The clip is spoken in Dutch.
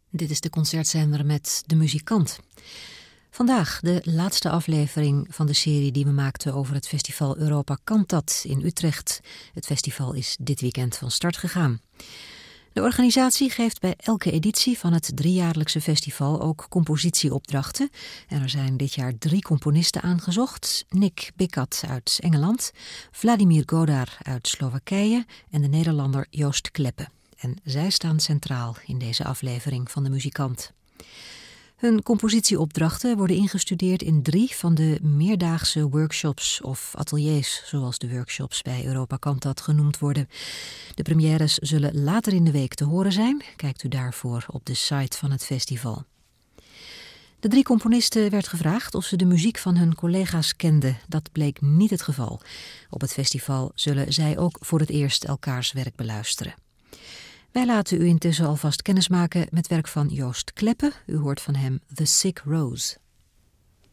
Dit is de concertzender met De Muzikant. Vandaag de laatste aflevering van de serie die we maakten over het festival Europa Cantat in Utrecht. Het festival is dit weekend van start gegaan. De organisatie geeft bij elke editie van het driejaarlijkse festival ook compositieopdrachten. En er zijn dit jaar 3 componisten aangezocht. Nick Bickett uit Engeland, Vladimir Godar uit Slowakije en de Nederlander Joost Kleppe. En zij staan centraal in deze aflevering van De Muzikant. Hun compositieopdrachten worden ingestudeerd in 3 van de meerdaagse workshops of ateliers, zoals de workshops bij Europa Cantat genoemd worden. De premières zullen later in de week te horen zijn. Kijkt u daarvoor op de site van het festival. De 3 componisten werd gevraagd of ze de muziek van hun collega's kenden. Dat bleek niet het geval. Op het festival zullen zij ook voor het eerst elkaars werk beluisteren. Wij laten u intussen alvast kennismaken met werk van Joost Kleppe. U hoort van hem The Sick Rose.